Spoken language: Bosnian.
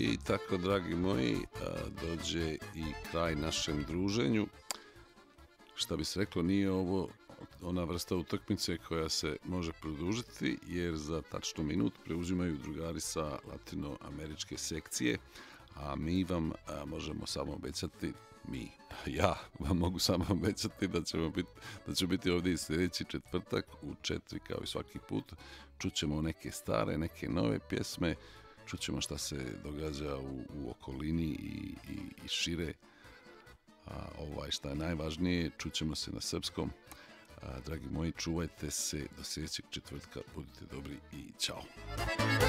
I tako, dragi moji, dođe i kraj našem druženju. Šta bi se reklo, nije ovo ona vrsta utakmice koja se može produžiti, jer za tačno minut preuzimaju drugari sa latinoameričke sekcije, a mi vam možemo samo obećati, ja vam mogu samo obećati da ću biti ovdje i sljedeći četvrtak u 4 kao i svaki put. Čućemo neke stare, neke nove pjesme, čućemo šta se događa u okolini i šire. Šta je najvažnije, čućemo se na srpskom. Dragi moji, čuvajte se do sljedećeg četvrtka, budite dobri i ćao.